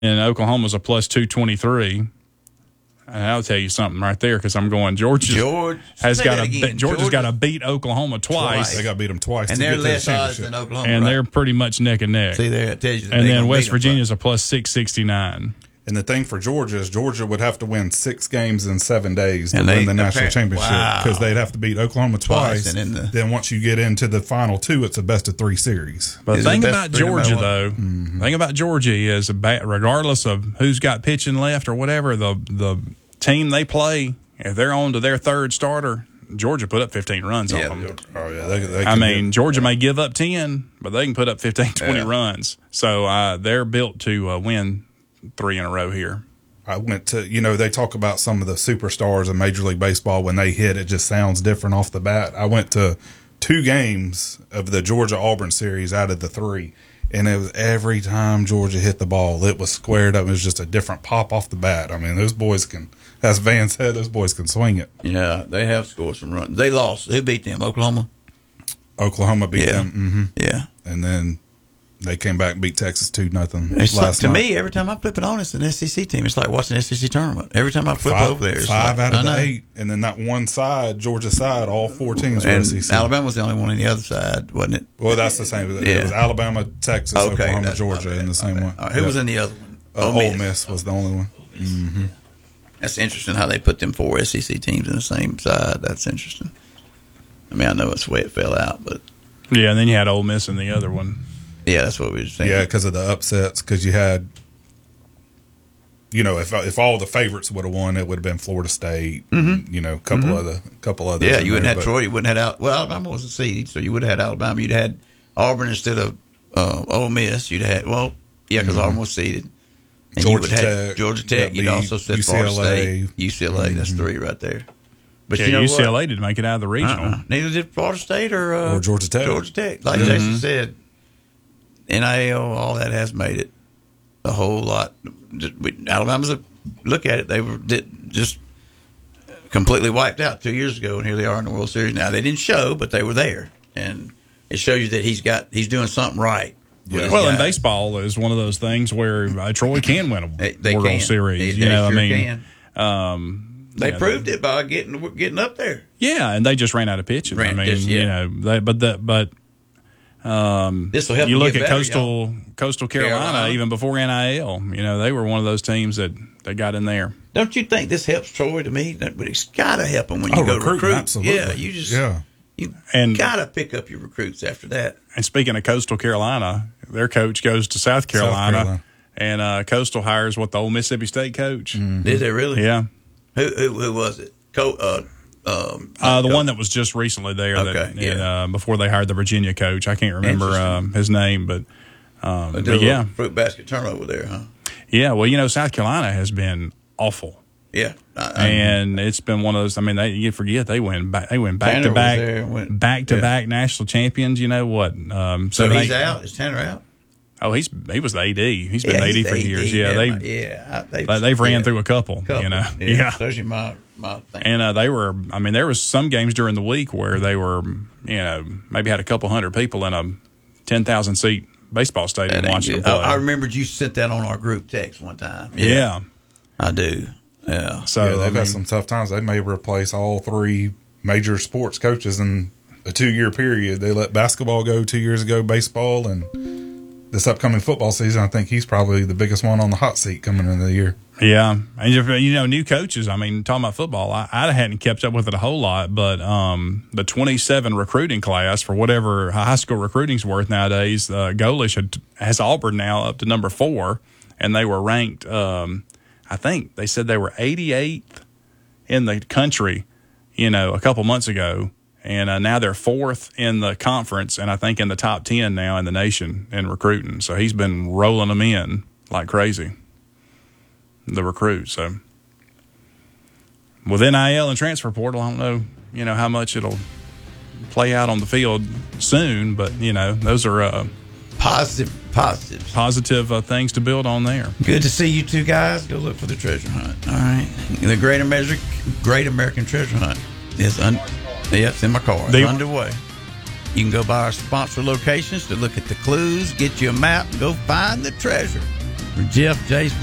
and Oklahoma's a plus 223. And I'll tell you something right there because I'm going. Georgia's got to beat Oklahoma twice. They got to beat them twice, and they're less odds than Oklahoma, and they're pretty much neck and neck. See, there it tells you. And then West Virginia's a plus 669. And the thing for Georgia is Georgia would have to win 6 games in 7 days to win the national championship because they'd have to beat Oklahoma twice. And then once you get into the final 2, it's a best of 3 series. But the thing about Georgia, though, thing about Georgia is regardless of who's got pitching left or whatever, the team they play, if they're on to their third starter, Georgia put up 15 runs on them. Oh, yeah. Georgia may give up 10, but they can put up 15, 20 runs. So they're built to win 3 in a row here. I went to, they talk about some of the superstars in Major League Baseball. When they hit, it just sounds different off the bat. I went to 2 games of the Georgia-Auburn series out of the 3, and it was every time Georgia hit the ball, it was squared up. It was just a different pop off the bat. I mean, those boys can, as Van said, those boys can swing it. Yeah, they have scored some runs. They lost. Who beat them? Oklahoma? Oklahoma beat them. Mm-hmm. Yeah. And then they came back and beat Texas 2-0 last night. To me, every time I flip it on, it's an SEC team. It's like watching an SEC tournament. Every time I flip over there, it's 5 out of the 8. And then that one side, Georgia side, all 4 teams were SEC. Alabama was the only one on the other side, wasn't it? Well, that's the same. It was Alabama, Texas, Oklahoma, Georgia in the same one. Who was in the other one? Ole Miss was the only one. Mm-hmm. That's interesting how they put them 4 SEC teams in the same side. That's interesting. I mean, I know it's the way it fell out, but. Yeah, and then you had Ole Miss in the other one. Yeah, that's what we were saying. Yeah, because of the upsets. Because you had, if all the favorites would have won, it would have been Florida State. Mm-hmm. A couple others. Yeah, you wouldn't have Troy. You wouldn't have Alabama wasn't seeded, so you would have had Alabama. You'd had Auburn instead of Ole Miss. You'd had because Auburn was seeded. And Georgia Tech. You'd also said Florida State, UCLA. Mm-hmm. That's 3 right there. But UCLA didn't make it out of the regional. Neither did Florida State or Georgia Tech. Georgia Tech, like Jason said. NIL, all that has made it a whole lot. Alabama's look at it; they were just completely wiped out 2 years ago, and here they are in the World Series now. They didn't show, but they were there, and it shows you that he's doing something right. Yeah. Well, and baseball is one of those things where Troy can win a World Series. They proved it by getting up there. Yeah, and they just ran out of pitching. This will help you look at Coastal Carolina, even before NIL. They were one of those teams that got in there. Don't you think this helps Troy? To me, it's got to help them when you go to recruit. Absolutely. Yeah, you got to pick up your recruits after that. And speaking of Coastal Carolina, their coach goes to South Carolina. And Coastal hires the old Mississippi State coach. Mm-hmm. Did they really? Yeah. Who was it? The one that was just recently there. Before they hired the Virginia coach, I can't remember his name, but fruit basket turnover there, huh? Yeah, well, South Carolina has been awful. Yeah, and it's been one of those. I mean, you forget they win back to back national champions. You know what? So he's out. Is Tanner out? Oh, he was the AD. He's been AD for years. Yeah, they've ran through a couple. Yeah. Those are my thing. And they were. I mean, there was some games during the week where they were, maybe had a couple hundred people in a 10,000 seat baseball stadium watching them play. I remembered you sent that on our group text one time. Yeah, I do. Yeah. So they've had some tough times. They may replace all 3 major sports coaches in a 2-year period. They let basketball go 2 years ago, baseball, and this upcoming football season, I think he's probably the biggest one on the hot seat coming into the year. Yeah. And, new coaches, I mean, talking about football, I hadn't kept up with it a whole lot, but the 27 recruiting class for whatever high school recruiting's worth nowadays, Golish has Auburn now up to number 4, and they were ranked, I think they said they were 88th in the country, a couple months ago. And now they're 4th in the conference, and I think in the top 10 now in the nation in recruiting. So he's been rolling them in like crazy, the recruits. So with NIL and transfer portal, I don't know, how much it'll play out on the field soon, but those are positive things to build on there. Good to see you two guys. Go look for the treasure hunt. All right, the Great American Treasure Hunt is it's in my car. It's underway. You can go by our sponsor locations to look at the clues, get you a map, and go find the treasure. For Jeff, Jason,